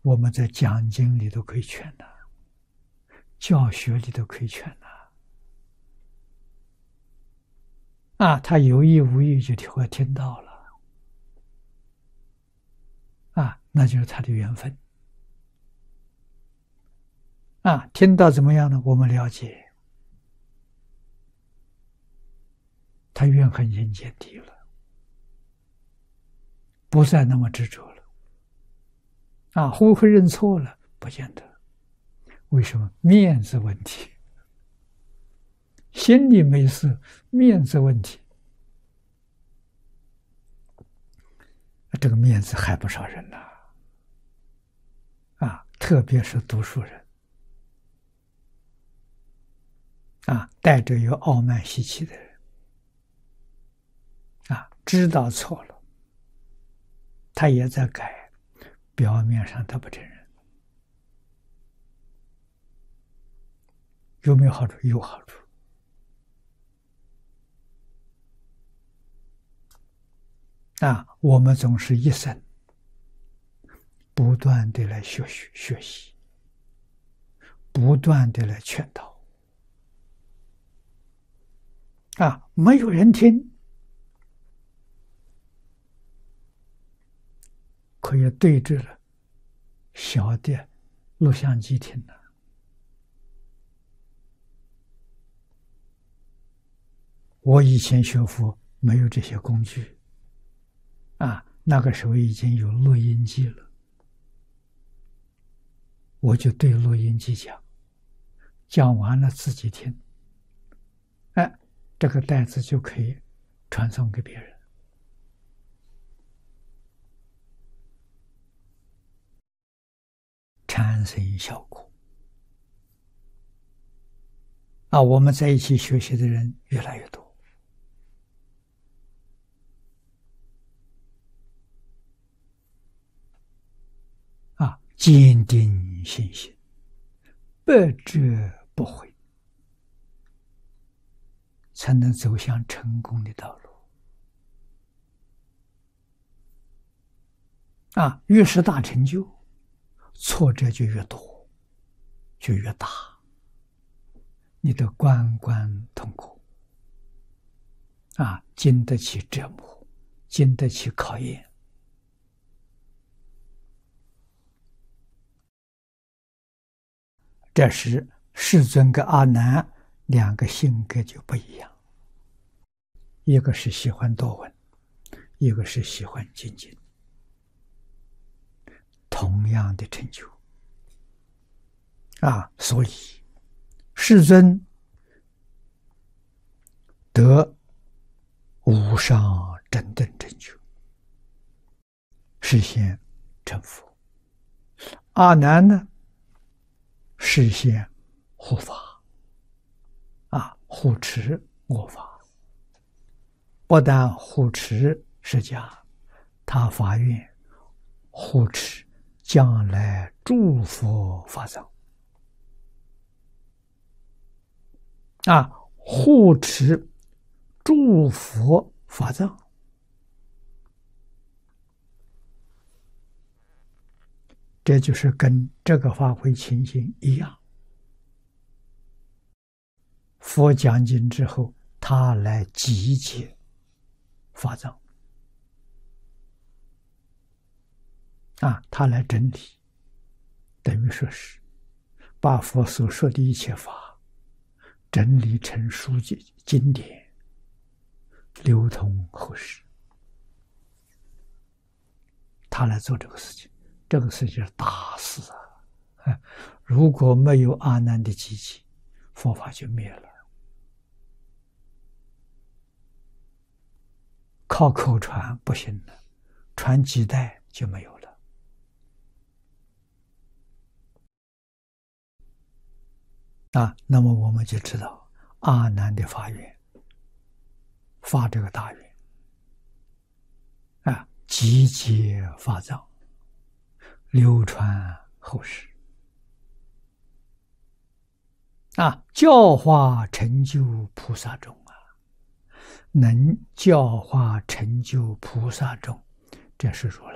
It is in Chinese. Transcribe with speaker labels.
Speaker 1: 我们在讲经里都可以劝的，教学里都可以劝的。他有意无意就会听到了，那就是他的缘分。听到怎么样呢？我们了解，他怨恨心减低了，不再那么执着了。会不会认错了？不见得。为什么？面子问题。心里没事，面子问题。这个面子害不少人呐。特别是读书人。带着有傲慢习气的人。知道错了，他也在改，表面上他不承认。有没有好处？有好处。我们总是一生不断的来学习，不断的来劝导。没有人听，可以对着了小的录像机听了。我以前学佛没有这些工具，那个时候已经有录音机了，我就对录音机讲，讲完了自己听，这个带子就可以传送给别人。产生效果。我们在一起学习的人越来越多。坚定信心，百折不回，才能走向成功的道路。越是大成就，挫折就越多，就越大，你的关关痛苦，经得起折磨，经得起考验。这时世尊跟阿难两个性格就不一样，一个是喜欢多闻，一个是喜欢精进。同样的成就所以世尊得无上正等成就，实现成佛。阿难呢，实现护法，护持我法。不但护持释迦，他发愿护持将来诸佛法藏。护持诸佛法藏，这就是跟这个发挥情形一样。佛讲经之后，他来集结法藏，他来整理，等于说是把佛所说的一切法整理成书籍经典，流通后世。他来做这个事情，这个事情是大事啊！如果没有阿难的集结，佛法就灭了。靠口传不行了，传几代就没有了。那么我们就知道阿难的发愿，发这个大愿，集结法藏，流传后世，教化成就菩萨众能教化成就菩萨众，这是如